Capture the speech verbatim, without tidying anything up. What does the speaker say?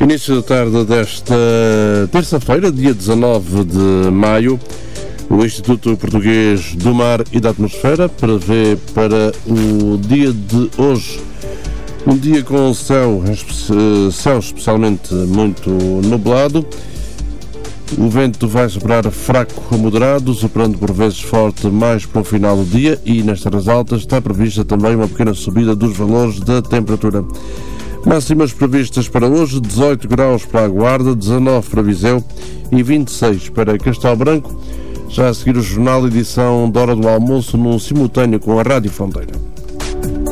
Início da tarde desta terça-feira, dia dezanove de maio, o Instituto Português do Mar e da Atmosfera prevê para o dia de hoje um dia com céu, céu especialmente muito nublado. O vento vai soprar fraco a moderado, soprando por vezes forte mais para o final do dia, e nas terras altas está prevista também uma pequena subida dos valores da temperatura. Máximas previstas para hoje: dezoito graus para a Guarda, dezanove para Viseu e vinte e seis para Castelo Branco. Já a seguir o jornal, edição da hora do almoço, num simultâneo com a Rádio Fronteira.